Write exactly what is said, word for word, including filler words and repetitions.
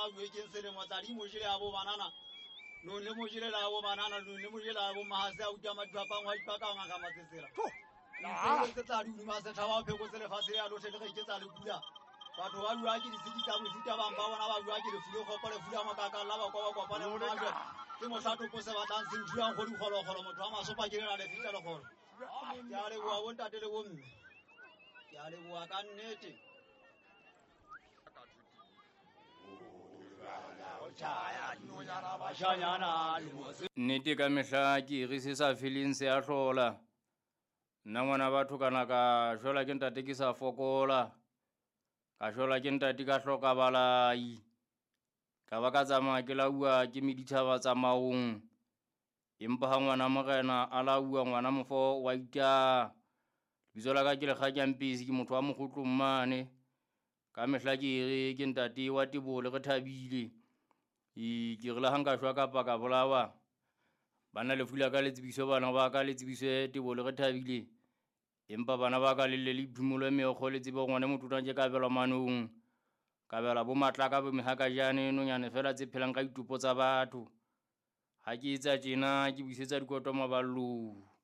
ba bue ke se le motsadi mo jile abo banana no le mo jile la abo banana no le mo jile abo mahase a utama dipapa ngwa dipaka nga ka matsetsela la se tsa di ma se thaba pheko se le fase ya lo tle ke tsa le kula batho ba bua ke ditsi tsa mofuta ba mpa bona ba bua ke le fulo khopole fula makaka la ba kwa kwa pana mo majo ke mo tlato ko se batlang se nthuang go di kholo kholo motho a masopa ke le fitla le kholo ya le bua bonta tele bo mme ya le bua ka nnete nnete ka mehla ke re se sa feeling se a hlola nna ngwana batho kana ka jola ke ntate ke sa fokola ka jola ke ntate ka hloka balai ka ba ka tsamaya ke laua ke medithaba tsa maong empa ha ngwana morena a laua ngwana mofo wa ita bitso la ka ke le ga ke ampisi ke motho wa mogotlong mane ka mehla ke re ke ntate wa Tebole re thabile e ke re la hanga shwa ka paka bolawa bana le fula ka letsebiso bana ba ka letsebiso Tebole re thabile empa bana ba ka le le phumulo me go le tsebe ngwane motho tla ka bela manong ka bela bo matla ka bo mehaka jane no nyane fela tse phelang ka ditupo tsa batho ha ke etsa tjena ke buisetsa dikoto maballo